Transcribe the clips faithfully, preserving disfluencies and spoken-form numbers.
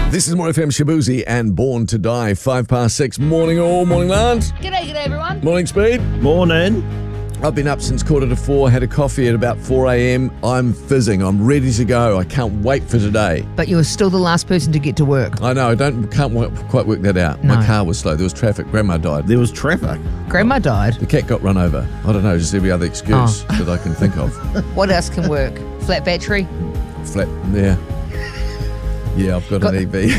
This is More F M Shabuzi and Born to Die. Five past six. Morning all. Morning, Lance. G'day, g'day, everyone. Morning, Speed. Morning. I've been up since quarter to four, had a coffee at about four a.m. I'm fizzing. I'm ready to go. I can't wait for today. But you were still the last person to get to work. I know. I don't can't work, quite work that out. No. My car was slow. There was traffic. Grandma died. There was traffic. Grandma died. The cat got run over. I don't know. Just every other excuse Oh. that I can think of. What else can work? Flat battery? Flat. Yeah. Yeah, I've got, Got- an E V.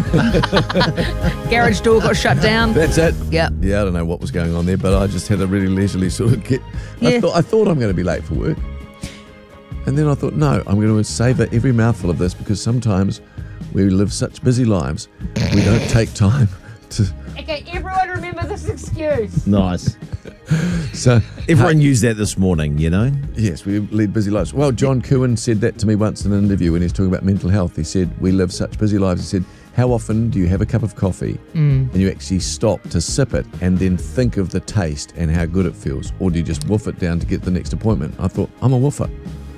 Garage door got shut down. That's it. Yep. Yeah, I don't know what was going on there, but I just had a really leisurely sort of get. I Yeah. thought I thought I'm going to be late for work, and then I thought, no, I'm going to savour every mouthful of this because sometimes we live such busy lives, we don't take time to. Okay, everyone remember this excuse. Nice. So Everyone used that this morning, you know? yes, we lead busy lives. Well, John Coohan said that to me once in an interview when he was talking about mental health. He said, we live such busy lives. He said, how often do you have a cup of coffee Mm. and you actually stop to sip it and then think of the taste and how good it feels? Or do you just woof it down to get the next appointment? I thought, I'm a woofer.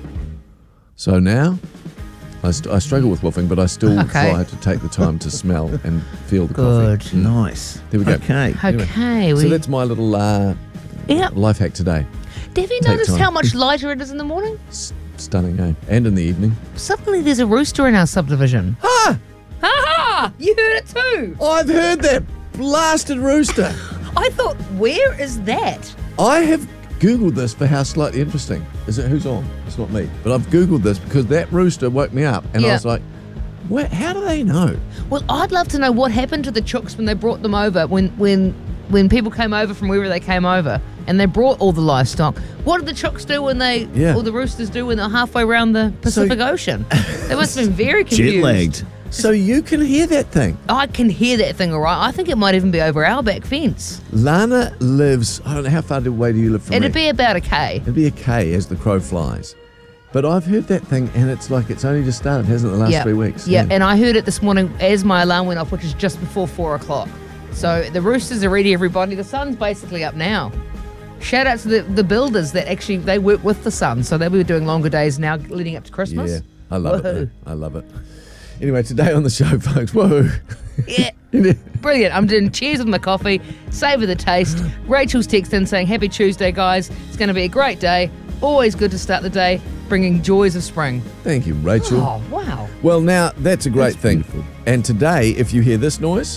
So now, I, st- I struggle with woofing, but I still Okay. try to take the time to smell and feel the coffee. Good. Mm. Nice. There we go. Okay. Anyway, Okay. So we, that's my little uh, yeah. life hack today. Have you take noticed time. how much lighter it is in the morning? S- stunning, eh? And in the evening. Suddenly there's a rooster in our subdivision. Ah! Ha ha! You heard it too. I've heard that blasted rooster. I thought, where is that? I have Googled this for how slightly interesting. Is it who's on? It's not me. But I've Googled this because that rooster woke me up and I Yeah. was like, what, how do they know? Well, I'd love to know what happened to the chooks when they brought them over, when when when people came over from wherever they came over, and they brought all the livestock. What did the chooks do when they, Yeah. or the roosters do when they're halfway around the Pacific Ocean? They must have been very confused. Jet lagged. So you can hear that thing. I can hear that thing all right. I think it might even be over our back fence. Lana lives, I don't know, how far away do you live from It'd me? be about a K. It'd be a K as the crow flies. But I've heard that thing and it's like it's only just started, hasn't it, the last Yeah. three weeks? Yeah, and I heard it this morning as my alarm went off, which is just before four o'clock. So the roosters are ready, everybody. The sun's basically up now. Shout out to the, the builders that actually, they work with the sun. So they'll be doing longer days now leading up to Christmas. Yeah, I love it. Woohoo. though. I love it. Anyway, today on the show, folks, whoa. Yeah, brilliant. I'm doing cheers with my coffee, savour the taste. Rachel's texting saying, happy Tuesday, guys. It's going to be a great day. Always good to start the day, bringing joys of spring. Thank you, Rachel. Oh, wow. Well, now, that's a great That's thing. beautiful. And today, if you hear this noise,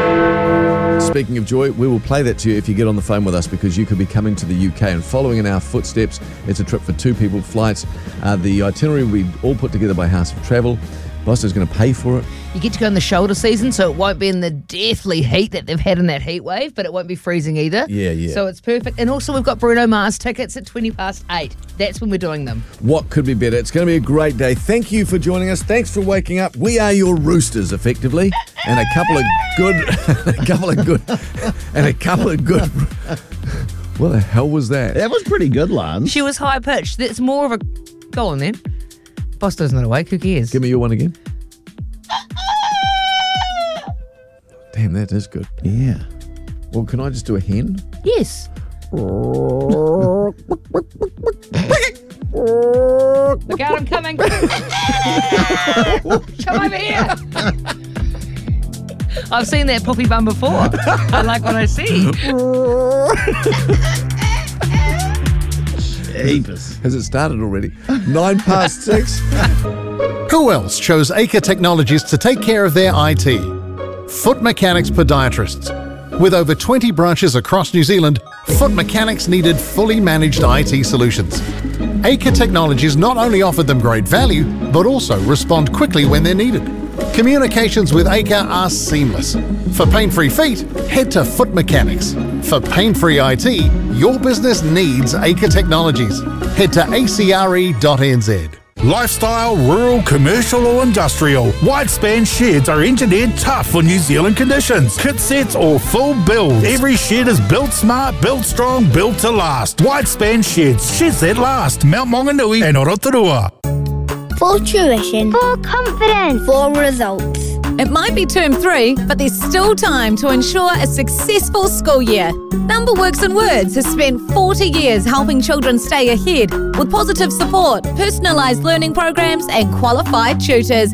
speaking of joy, we will play that to you if you get on the phone with us because you could be coming to the U K and following in our footsteps. It's a trip for two people, flights. Uh, the itinerary will be all put together by House of Travel. Boss is going to pay for it. You get to go in the shoulder season, so it won't be in the deathly heat that they've had in that heat wave, but it won't be freezing either. Yeah, yeah. So it's perfect. And also we've got Bruno Mars tickets at twenty past eight. That's when we're doing them. What could be better? It's going to be a great day. Thank you for joining us. Thanks for waking up. We are your roosters, effectively, and a couple of good, a couple of good, and a couple of good. What the hell was that? That was pretty good, Lance. She was high pitched. That's more of a... Go on then. Bosto's not awake. Who cares? Give me your one again. Damn, that is good. Yeah. Well, can I just do a hen? Yes. Look out, I'm coming. Come over here. I've seen that puppy bum before. I like what I see. Jeepers. Has it started already? Nine past six. Who else chose Acre Technologies to take care of their I T? Foot Mechanics Podiatrists. With over twenty branches across New Zealand, Foot Mechanics needed fully managed I T solutions. Acre Technologies not only offered them great value, but also respond quickly when they're needed. Communications with Acre are seamless. For pain-free feet, head to Foot Mechanics. For pain-free I T, your business needs Acre Technologies. Head to a c r e dot n z. Lifestyle, rural, commercial or industrial, Whitespan sheds are engineered tough for New Zealand conditions. Kit sets or full builds. Every shed is built smart, built strong, built to last. Whitespan sheds, sheds that last. Mount Maunganui and Orotorua. For tuition. For confidence. For results. It might be term three, but there's still time to ensure a successful school year. Numberworks and Words has spent forty years helping children stay ahead with positive support, personalised learning programs and qualified tutors.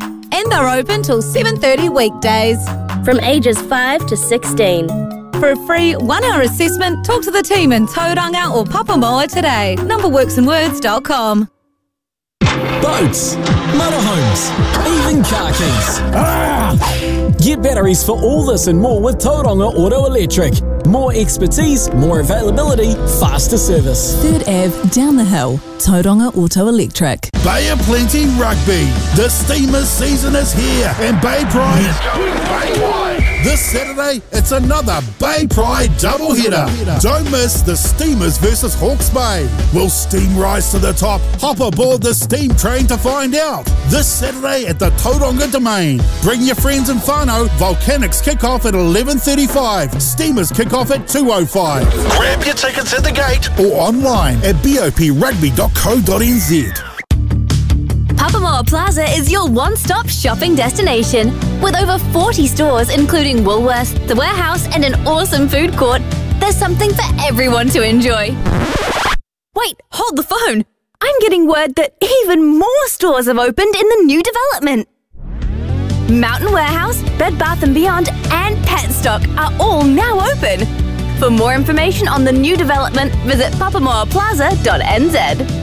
and they're open till seven thirty weekdays. From ages five to sixteen. For a free one-hour assessment, talk to the team in Tauranga or Papamoa today. number works and words dot com. Boats, motorhomes, even car keys. Ah! Get batteries for all this and more with Tauranga Auto Electric. More expertise, more availability, faster service. third Avenue, down the hill. Tauranga Auto Electric. Bay of Plenty Rugby. The Steamers season is here and Bay Pride is going Bay-wide. This Saturday, it's another Bay Pride doubleheader. Don't miss the Steamers versus Hawke's Bay. Will Steam rise to the top? Hop aboard the Steam train to find out. This Saturday at the Tauranga Domain. Bring your friends and whānau. Volcanics kick off at eleven thirty-five. Steamers kick off at two oh five. Grab your tickets at the gate or online at b o p rugby dot co dot n z. Papamoa Plaza is your one-stop shopping destination. With over forty stores including Woolworths, the warehouse and an awesome food court, there's something for everyone to enjoy. Wait, hold the phone. I'm getting word that even more stores have opened in the new development. Mountain Warehouse, Bed Bath and Beyond and Petstock are all now open. For more information on the new development, visit papamoa plaza dot n z.